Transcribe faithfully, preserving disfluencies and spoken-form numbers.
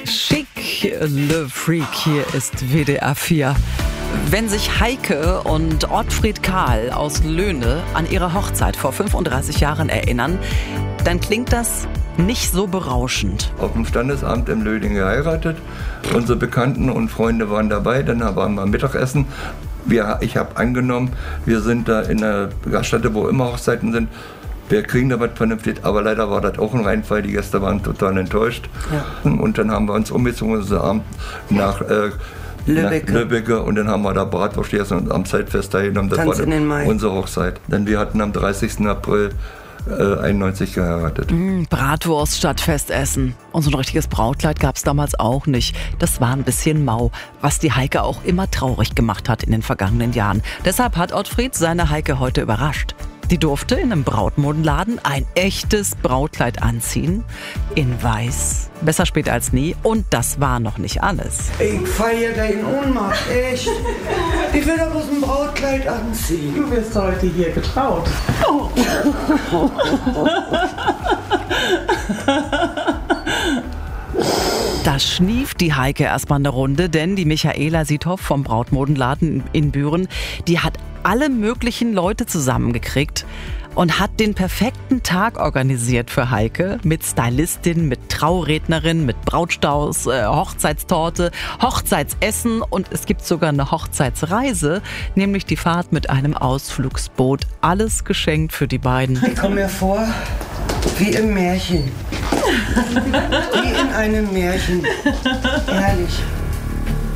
Chic Le Freak, hier ist W D R vier. Wenn sich Heike und Ottfried Kahl aus Löhne an ihre Hochzeit vor fünfunddreißig Jahren erinnern, dann klingt das nicht so berauschend. Auf dem Standesamt im Löding geheiratet. Unsere Bekannten und Freunde waren dabei. Dann waren wir Mittagessen. Wir, ich habe angenommen, wir sind da in einer Gaststätte, wo immer Hochzeiten sind. Wir kriegen da was vernünftig, aber leider war das auch ein Reinfall. Die Gäste waren total enttäuscht. Ja. Und dann haben wir uns umgezogen nach äh, Lübbecke. Lübbecke und dann haben wir da Bratwurst gegessen und am Zeitfest teilgenommen. Das Tanz war in den Mai. Unsere Hochzeit. Denn wir hatten am dreißigsten April einundneunzig geheiratet. Mm, Bratwurst statt Festessen. Und so ein richtiges Brautkleid gab es damals auch nicht. Das war ein bisschen mau, was die Heike auch immer traurig gemacht hat in den vergangenen Jahren. Deshalb hat Ottfried seine Heike heute überrascht. Die durfte in einem Brautmodenladen ein echtes Brautkleid anziehen. In weiß. Besser spät als nie. Und das war noch nicht alles. Ich fall hier gleich in Ohnmacht, echt. Ich will doch bloß ein Brautkleid anziehen. Du wirst heute hier getraut. Oh. Da schnief die Heike erstmal eine Runde, denn die Michaela Siethoff vom Brautmodenladen in Büren, die hat alle möglichen Leute zusammengekriegt und hat den perfekten Tag organisiert für Heike mit Stylistin, mit Traurednerin, mit Brautstaus, äh, Hochzeitstorte, Hochzeitsessen und es gibt sogar eine Hochzeitsreise, nämlich die Fahrt mit einem Ausflugsboot. Alles geschenkt für die beiden. Ich komme mir vor wie im Märchen. Wie in einem Märchen. Ehrlich.